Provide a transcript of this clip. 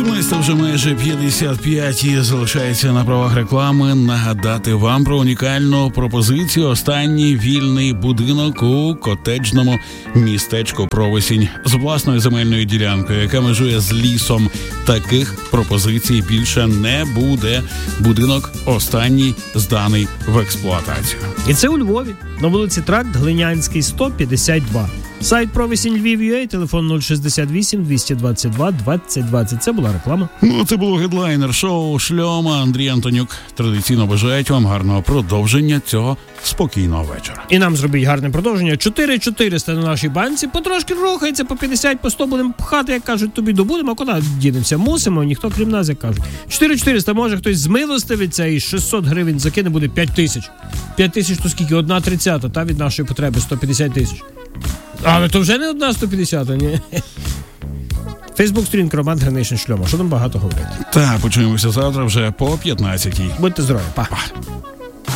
17 вже майже 55 і залишається на правах реклами нагадати вам про унікальну пропозицію. Останній вільний будинок у котеджному містечку Провесінь з власною земельною ділянкою, яка межує з лісом. Таких пропозицій більше не буде. Будинок останній зданий в експлуатацію. І це у Львові, на вулиці Тракт, Глинянський, 152. Сайт Провесінь Львів.ua, телефон 068 222 2020. Це була реклама. Ну, це було гедлайнер шоу Шльома. Андрій Антонюк традиційно бажають вам гарного продовження цього спокійного вечора. І нам зробіть гарне продовження. 4400 на нашій банці. Потрошки рухається, по 50, по 100 будемо пхати, як кажуть, тобі добудемо. А куди дінемося? Мусимо, ніхто крім нас, як кажуть. 4400, може хтось змилостивиться і 600 гривень закине, буде 5000. 5000 то скільки? 1/30, та від нашої потреби 150 тисяч. Але то вже не 1/150, ні. Фейсбук-сторінка Роман Гринишин Шльома. Що там багато говорити? Так, почуємося завтра вже по 15-й. Будьте здорові, па.